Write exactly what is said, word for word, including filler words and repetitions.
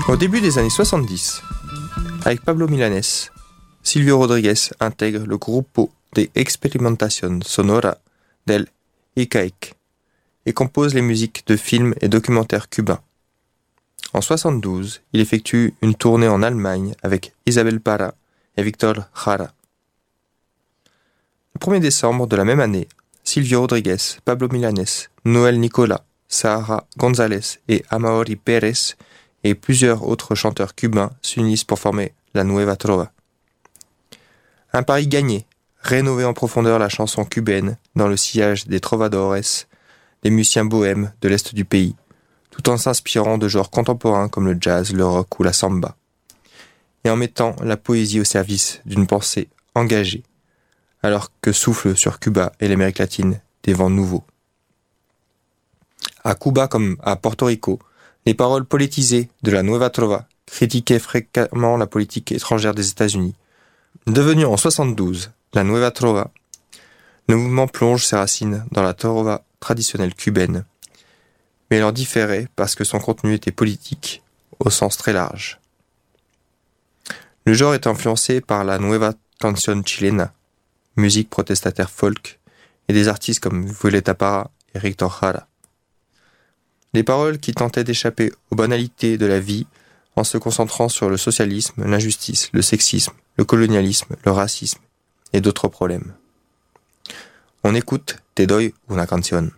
Au début des années soixante-dix, avec Pablo Milanés, Silvio Rodríguez intègre le Grupo de Experimentación Sonora del I C A I C et compose les musiques de films et documentaires cubains. En soixante-douze, il effectue une tournée en Allemagne avec Isabel Parra et Víctor Jara. Le premier décembre de la même année, Silvio Rodríguez, Pablo Milanés, Noel Nicola, Sahara González et Amaury Pérez et plusieurs autres chanteurs cubains s'unissent pour former la Nueva Trova. Un pari gagné, rénover en profondeur la chanson cubaine dans le sillage des trovadores, des musiciens bohèmes de l'est du pays, tout en s'inspirant de genres contemporains comme le jazz, le rock ou la samba, et en mettant la poésie au service d'une pensée engagée, alors que soufflent sur Cuba et l'Amérique latine des vents nouveaux. À Cuba comme à Porto Rico, les paroles politisées de la Nueva Trova critiquaient fréquemment la politique étrangère des États-Unis. Devenu en soixante-douze la Nueva Trova, le mouvement plonge ses racines dans la trova traditionnelle cubaine, mais elle en différait parce que son contenu était politique au sens très large. Le genre est influencé par la Nueva Canción Chilena, musique protestataire folk, et des artistes comme Violeta Parra et Víctor Jara. Les paroles qui tentaient d'échapper aux banalités de la vie en se concentrant sur le socialisme, l'injustice, le sexisme, le colonialisme, le racisme et d'autres problèmes. On écoute Te doy una canción.